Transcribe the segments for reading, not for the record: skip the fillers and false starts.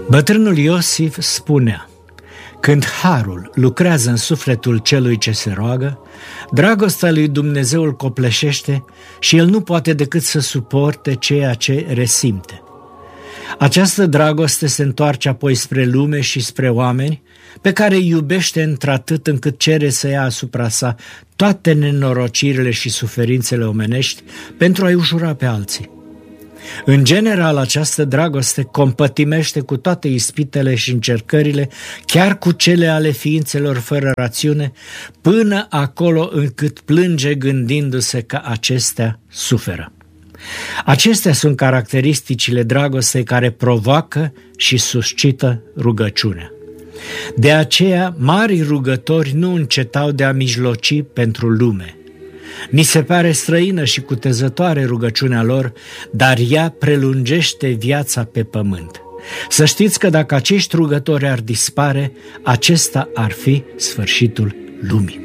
Bătrânul Iosif spunea: când harul lucrează în sufletul celui ce se roagă, dragostea lui Dumnezeu îl copleșește și el nu poate decât să suporte ceea ce resimte. Această dragoste se întoarce apoi spre lume și spre oameni, pe care îi iubește într-atât încât cere să ia asupra sa toate nenorocirile și suferințele omenești pentru a-i ușura pe alții. În general, această dragoste compătimește cu toate ispitele și încercările, chiar cu cele ale ființelor fără rațiune, până acolo încât plânge gândindu-se că acestea suferă. Acestea sunt caracteristicile dragostei care provoacă și suscită rugăciunea. De aceea, mari rugători nu încetau de a mijloci pentru lume. Ni se pare străină și cutezătoare rugăciunea lor, dar ea prelungește viața pe pământ. Să știți că dacă acești rugători ar dispare, acesta ar fi sfârșitul lumii.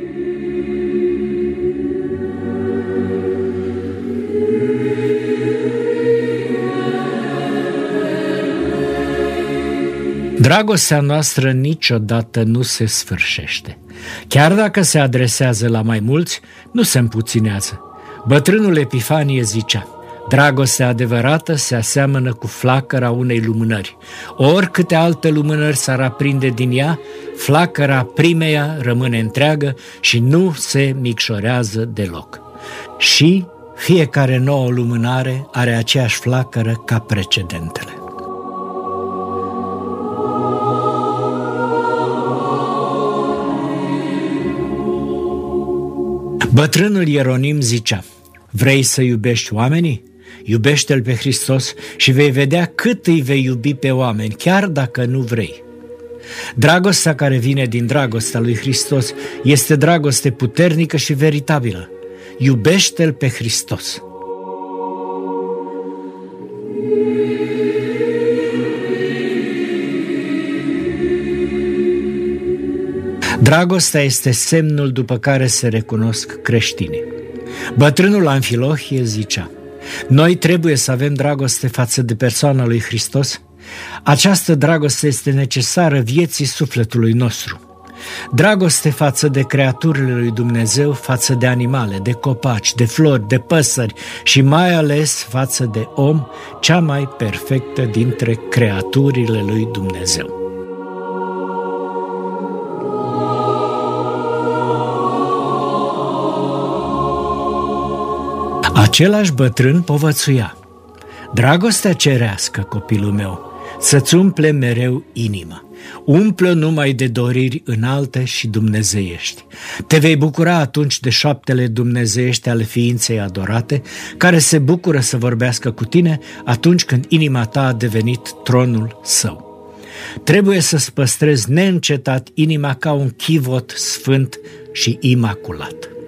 Dragostea noastră niciodată nu se sfârșește. Chiar dacă se adresează la mai mulți, nu se împuținează. Bătrânul Epifanie zicea: dragostea adevărată se aseamănă cu flacăra unei lumânări. Oricâte alte lumânări s-ar aprinde din ea, flacăra primeia rămâne întreagă și nu se micșorează deloc. Și fiecare nouă lumânare are aceeași flacără ca precedentele. Bătrânul Ieronim zicea: vrei să iubești oamenii? Iubește-L pe Hristos și vei vedea cât îi vei iubi pe oameni, chiar dacă nu vrei. Dragostea care vine din dragostea lui Hristos este dragoste puternică și veritabilă. Iubește-L pe Hristos. Dragostea este semnul după care se recunosc creștinii. Bătrânul Amfilohie zicea: noi trebuie să avem dragoste față de persoana lui Hristos. Această dragoste este necesară vieții sufletului nostru. Dragoste față de creaturile lui Dumnezeu, față de animale, de copaci, de flori, de păsări și mai ales față de om, cea mai perfectă dintre creaturile lui Dumnezeu. Același bătrân povățuia: dragostea cerească, copilul meu, să-ți umple mereu inima. Umplă numai de doriri înalte și dumnezeiești. Te vei bucura atunci de șoaptele dumnezeiești ale ființei adorate, care se bucură să vorbească cu tine atunci când inima ta a devenit tronul său. Trebuie să-ți păstrezi neîncetat inima ca un chivot sfânt și imaculat.